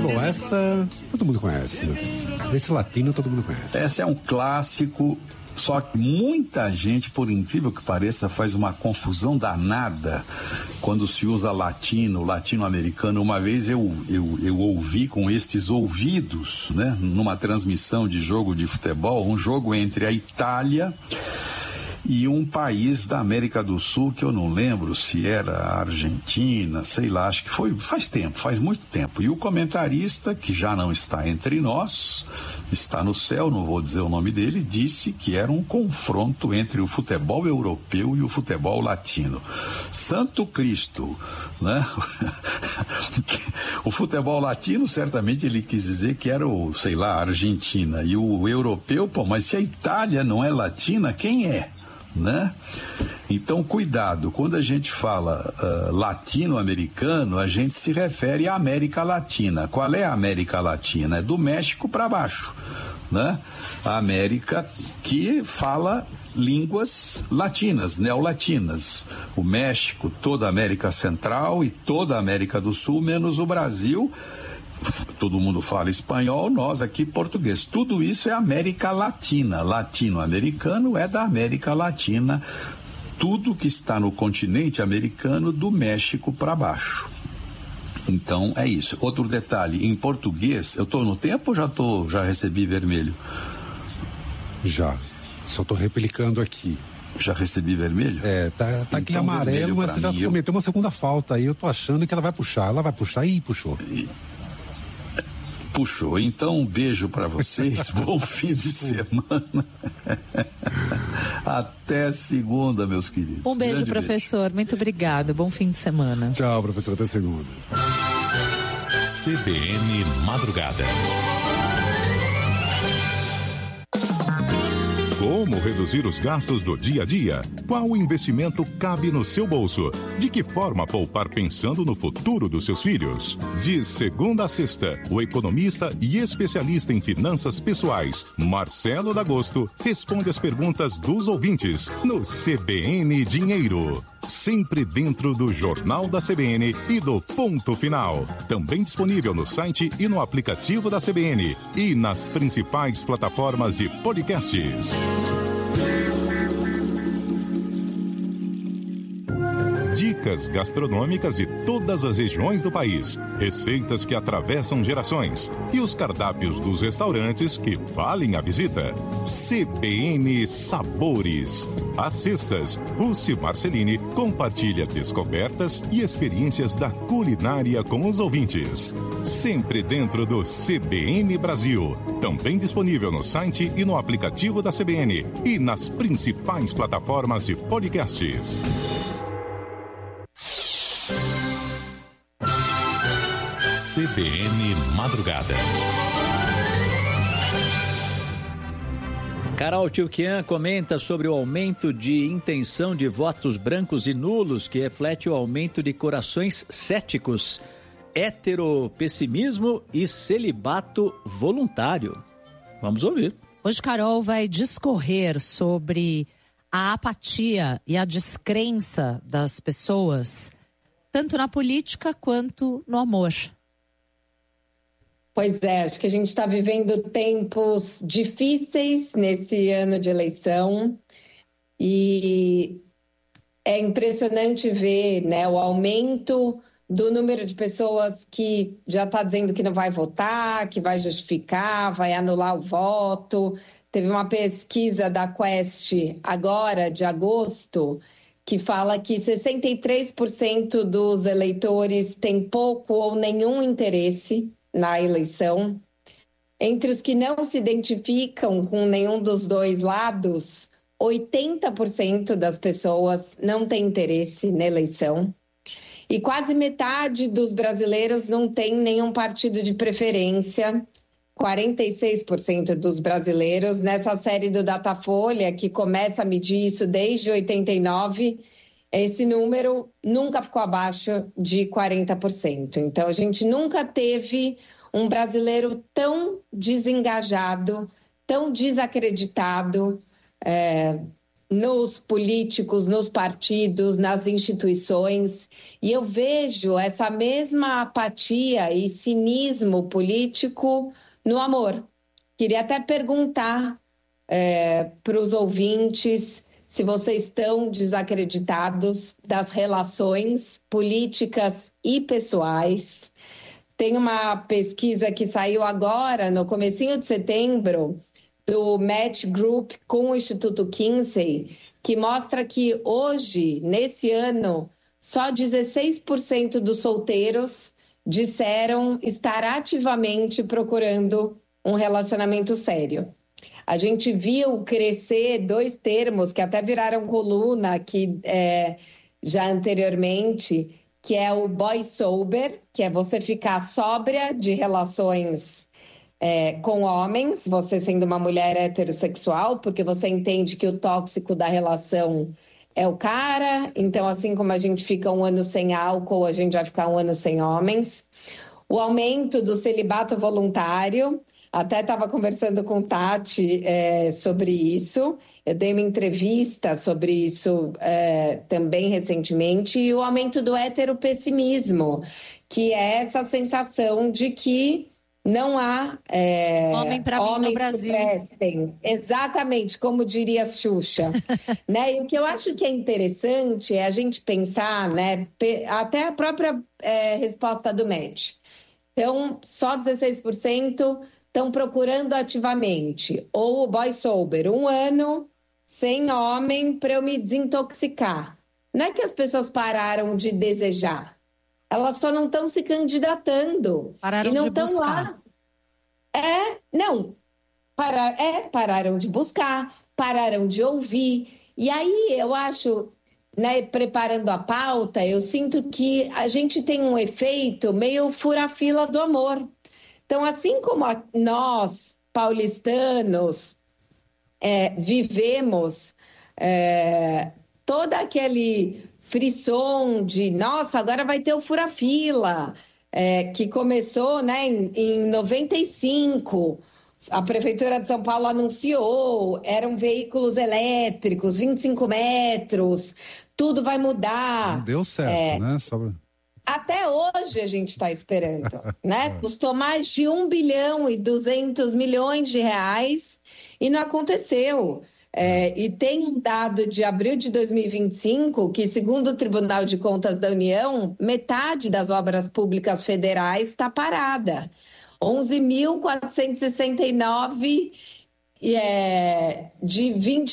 Bom, essa todo mundo conhece, né? Esse latino todo mundo conhece. Esse é um clássico, só que muita gente, por incrível que pareça, faz uma confusão danada quando se usa latino-americano. Uma vez eu ouvi com estes ouvidos, né, numa transmissão de jogo de futebol, um jogo entre a Itália e um país da América do Sul, que eu não lembro se era a Argentina, sei lá, acho que foi, faz muito tempo. E o comentarista, que já não está entre nós, está no céu, não vou dizer o nome dele, disse que era um confronto entre o futebol europeu e o futebol latino. Santo Cristo, né? O futebol latino, certamente ele quis dizer que era o, sei lá, a Argentina. E o europeu, pô, mas se a Itália não é latina, quem é? Né? Então, cuidado, quando a gente fala latino-americano, a gente se refere à América Latina. Qual é a América Latina? É do México para baixo, né? A América que fala línguas latinas, neolatinas. O México, toda a América Central e toda a América do Sul, menos o Brasil. Todo mundo fala espanhol, nós aqui português. Tudo isso é América Latina. Latino-americano é da América Latina. Tudo que está no continente americano, do México para baixo. Então é isso. Outro detalhe, em português, eu estou no tempo ou já recebi vermelho? Já. Só estou replicando aqui. Já recebi vermelho? Tá então, aqui amarelo, mas você já cometeu uma segunda falta aí. Eu tô achando que ela vai puxar. Ela vai puxar e puxou. Puxou. Então, um beijo para vocês. Bom fim de semana. Até segunda, meus queridos. Um beijo, grande professor. Beijo. Muito obrigado. Bom fim de semana. Tchau, professor. Até segunda. CBN Madrugada. Como reduzir os gastos do dia a dia? Qual investimento cabe no seu bolso? De que forma poupar pensando no futuro dos seus filhos? De segunda a sexta, o economista e especialista em finanças pessoais, Marcelo D'Agosto, responde as perguntas dos ouvintes no CBN Dinheiro. Sempre dentro do Jornal da CBN e do Ponto Final. Também disponível no site e no aplicativo da CBN e nas principais plataformas de podcasts. Dicas gastronômicas de todas as regiões do país, receitas que atravessam gerações e os cardápios dos restaurantes que valem a visita. CBN Sabores. Às sextas, Rússi Marcelini compartilha descobertas e experiências da culinária com os ouvintes. Sempre dentro do CBN Brasil. Também disponível no site e no aplicativo da CBN e nas principais plataformas de podcasts. CBN Madrugada. Carol Tchoukian comenta sobre o aumento de intenção de votos brancos e nulos, que reflete o aumento de corações céticos, heteropessimismo e celibato voluntário. Vamos ouvir. Hoje Carol vai discorrer sobre a apatia e a descrença das pessoas, tanto na política quanto no amor. Pois é, acho que a gente está vivendo tempos difíceis nesse ano de eleição e é impressionante ver, né, o aumento do número de pessoas que já está dizendo que não vai votar, que vai justificar, vai anular o voto. Teve uma pesquisa da Quest agora, de agosto, que fala que 63% dos eleitores têm pouco ou nenhum interesse na eleição. Entre os que não se identificam com nenhum dos dois lados, 80% das pessoas não têm interesse na eleição. E quase metade dos brasileiros não tem nenhum partido de preferência. 46% dos brasileiros, nessa série do Datafolha, que começa a medir isso desde 89, esse número nunca ficou abaixo de 40%. Então, a gente nunca teve um brasileiro tão desengajado, tão desacreditado nos políticos, nos partidos, nas instituições, e eu vejo essa mesma apatia e cinismo político no amor. Queria até perguntar para os ouvintes se vocês estão desacreditados das relações políticas e pessoais. Tem uma pesquisa que saiu agora, no comecinho de setembro, do Match Group com o Instituto Kinsey, que mostra que hoje, nesse ano, só 16% dos solteiros disseram estar ativamente procurando um relacionamento sério. A gente viu crescer 2 termos que até viraram coluna aqui já anteriormente, que é o boy sober, que é você ficar sóbria de relações com homens, você sendo uma mulher heterossexual, porque você entende que o tóxico da relação é o cara, então assim como a gente fica 1 ano sem álcool, a gente vai ficar 1 ano sem homens. O aumento do celibato voluntário, até estava conversando com Tati sobre isso, eu dei uma entrevista sobre isso também recentemente, e o aumento do heteropessimismo, que é essa sensação de que não há homem para mim no Brasil. Exatamente, como diria a Xuxa. Né? E o que eu acho que é interessante é a gente pensar, né, até a própria resposta do MET. Então, só 16% estão procurando ativamente. Ou o boy sober, 1 ano sem homem para eu me desintoxicar. Não é que as pessoas pararam de desejar. Elas só não estão se candidatando. Pararam e não de estão lá. Pararam de buscar, pararam de ouvir. E aí eu acho, né, preparando a pauta, eu sinto que a gente tem um efeito meio fura-fila do amor. Então, assim como nós, paulistanos, vivemos todo aquele frisson de, nossa, agora vai ter o fura-fila, que começou, né, em 95, a Prefeitura de São Paulo anunciou, eram veículos elétricos, 25 metros, tudo vai mudar. Não deu certo, né? Até hoje a gente está esperando, né? Custou mais de 1,2 bilhão de reais e não aconteceu. E tem um dado de abril de 2025 que, segundo o Tribunal de Contas da União, metade das obras públicas federais está parada. 11.469 de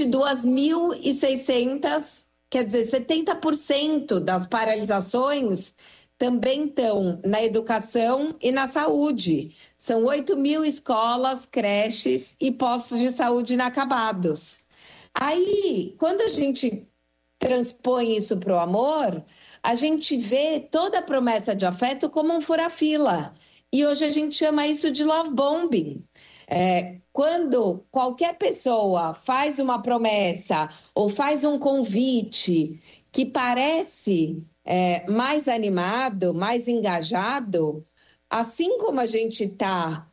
22.600, quer dizer, 70% das paralisações também estão na educação e na saúde. São 8.000 escolas, creches e postos de saúde inacabados. Aí, quando a gente transpõe isso para o amor, a gente vê toda a promessa de afeto como um fura-fila. E hoje a gente chama isso de love bombing. Quando qualquer pessoa faz uma promessa ou faz um convite que parece mais animado, mais engajado, assim como a gente está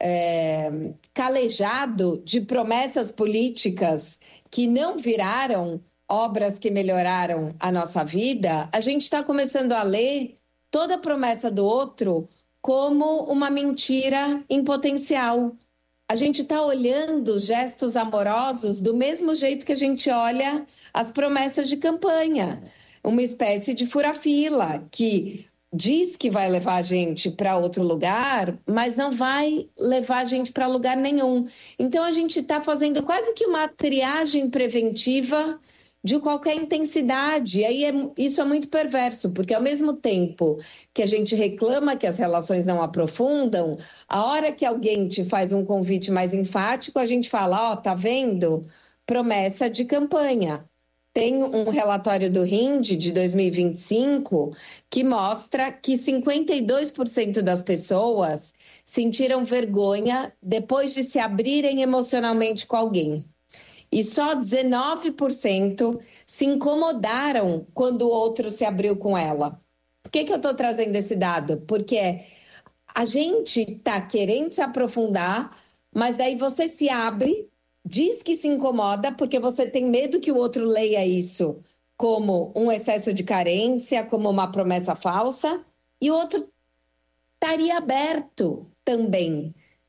calejado de promessas políticas que não viraram obras que melhoraram a nossa vida, a gente está começando a ler toda a promessa do outro como uma mentira em potencial. A gente está olhando os gestos amorosos do mesmo jeito que a gente olha as promessas de campanha. Uma espécie de fura-fila que diz que vai levar a gente para outro lugar, mas não vai levar a gente para lugar nenhum. Então, a gente está fazendo quase que uma triagem preventiva de qualquer intensidade. E aí isso é muito perverso, porque ao mesmo tempo que a gente reclama que as relações não aprofundam, a hora que alguém te faz um convite mais enfático, a gente fala, tá vendo? Promessa de campanha. Tem um relatório do RIND de 2025 que mostra que 52% das pessoas sentiram vergonha depois de se abrirem emocionalmente com alguém. E só 19% se incomodaram quando o outro se abriu com ela. Por que eu estou trazendo esse dado? Porque a gente está querendo se aprofundar, mas daí você se abre diz que se incomoda porque você tem medo que o outro leia isso como um excesso de carência, como uma promessa falsa, e o outro estaria aberto também.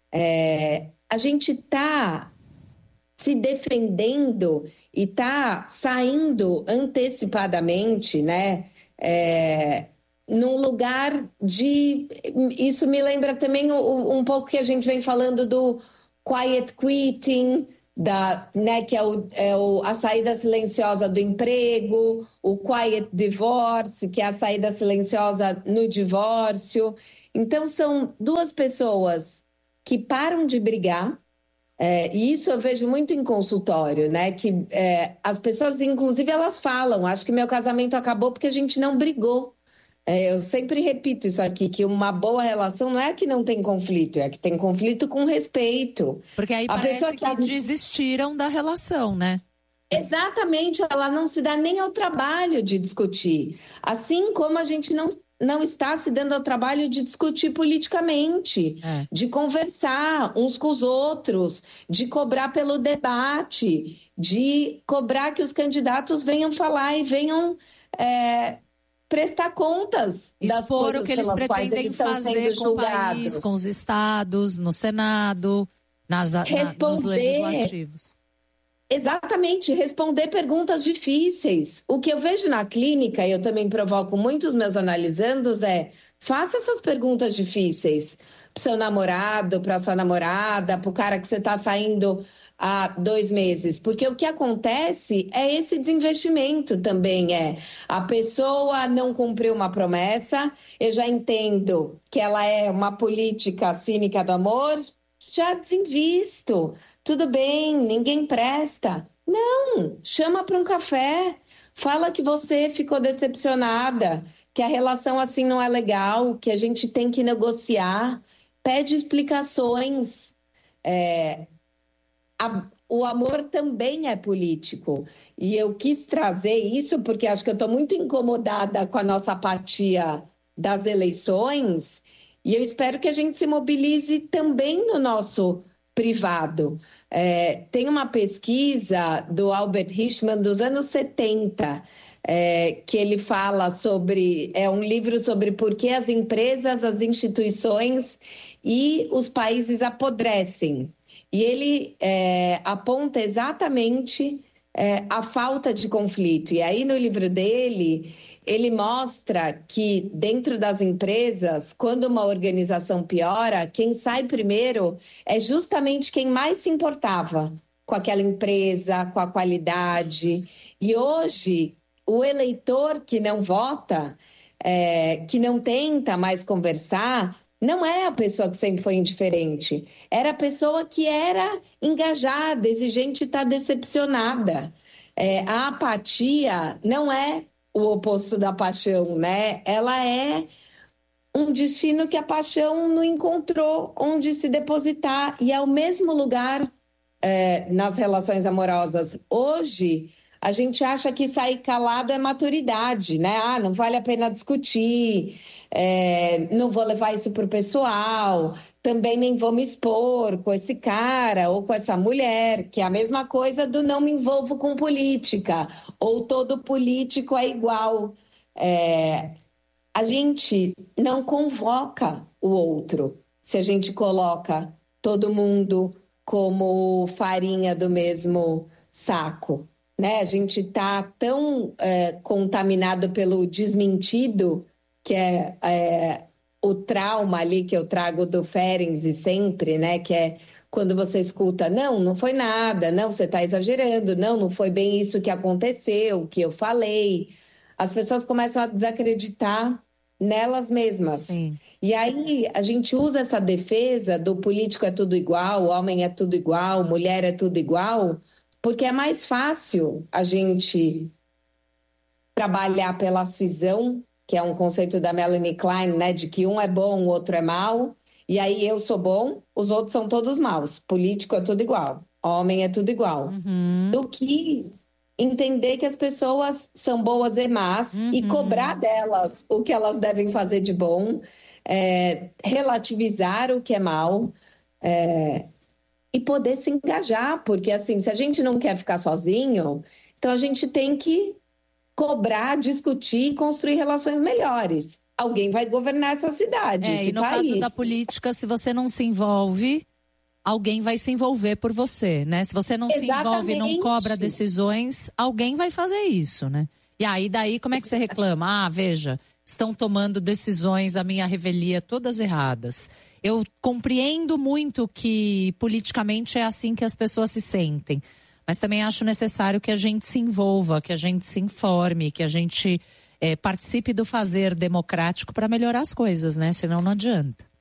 A gente está se defendendo e está saindo antecipadamente, né? Num lugar de... Isso me lembra também um pouco que a gente vem falando do quiet quitting, né, que a saída silenciosa do emprego, o quiet divorce, que é a saída silenciosa no divórcio. Então, são duas pessoas que param de brigar, e isso eu vejo muito em consultório, né? Que as pessoas, inclusive, elas falam, acho que meu casamento acabou porque a gente não brigou. Eu sempre repito isso aqui, que uma boa relação não é que não tem conflito, é que tem conflito com respeito. Porque aí parece que desistiram da relação, né? Exatamente, ela não se dá nem ao trabalho de discutir. Assim como a gente não está se dando ao trabalho de discutir politicamente, de conversar uns com os outros, de cobrar pelo debate, de cobrar que os candidatos venham falar e venham prestar contas das coisas o que eles pretendem fazer com o país, com os estados, no Senado, nos legislativos. Exatamente, responder perguntas difíceis. O que eu vejo na clínica, e eu também provoco muitos meus analisandos, faça essas perguntas difíceis para o seu namorado, para a sua namorada, para o cara que você está saindo há 2 meses. Porque o que acontece é esse desinvestimento também. A pessoa não cumpriu uma promessa, eu já entendo que ela é uma política cínica do amor, já desinvisto. Tudo bem, ninguém presta. Não, chama para um café, fala que você ficou decepcionada, que a relação assim não é legal, que a gente tem que negociar, pede explicações. O amor também é político. E eu quis trazer isso porque acho que eu estou muito incomodada com a nossa apatia das eleições e eu espero que a gente se mobilize também no nosso privado. Tem uma pesquisa do Albert Hirschman dos anos 70, que ele fala sobre... É um livro sobre por que as empresas, as instituições e os países apodrecem. E ele aponta exatamente a falta de conflito. E aí, no livro dele, ele mostra que dentro das empresas, quando uma organização piora, quem sai primeiro é justamente quem mais se importava com aquela empresa, com a qualidade. E hoje, o eleitor que não vota, que não tenta mais conversar, não é a pessoa que sempre foi indiferente. Era a pessoa que era engajada, exigente e está decepcionada. A apatia não é o oposto da paixão, né? Ela é um destino que a paixão não encontrou onde se depositar. E é o mesmo lugar nas relações amorosas. Hoje, a gente acha que sair calado é maturidade, né? Não vale a pena discutir, não vou levar isso para o pessoal, também nem vou me expor com esse cara ou com essa mulher, que é a mesma coisa do não me envolvo com política, ou todo político é igual. A gente não convoca o outro se a gente coloca todo mundo como farinha do mesmo saco, né? A gente está tão contaminado pelo desmentido, que é o trauma ali que eu trago do Ferenczi sempre, né? Que é quando você escuta, não foi nada, não, você está exagerando, não foi bem isso que aconteceu, que eu falei. As pessoas começam a desacreditar nelas mesmas. Sim. E aí a gente usa essa defesa do político é tudo igual, homem é tudo igual, mulher é tudo igual, porque é mais fácil a gente trabalhar pela cisão, que é um conceito da Melanie Klein, né, de que um é bom, o outro é mau, e aí eu sou bom, os outros são todos maus. Político é tudo igual, homem é tudo igual. Do que entender que as pessoas são boas e más e cobrar delas o que elas devem fazer de bom, relativizar o que é mal, e poder se engajar, porque assim, se a gente não quer ficar sozinho, então a gente tem que cobrar, discutir e construir relações melhores. Alguém vai governar essa cidade, esse e no país. caso da política, se você não se envolve, alguém vai se envolver por você, né? Se você não se envolve e não cobra decisões, alguém vai fazer isso, né? E aí, daí, como é que você reclama? Veja, estão tomando decisões, a minha revelia, todas erradas. Eu compreendo muito que politicamente é assim que as pessoas se sentem, mas também acho necessário que a gente se envolva, que a gente se informe, que a gente participe do fazer democrático para melhorar as coisas, né? Senão não adianta.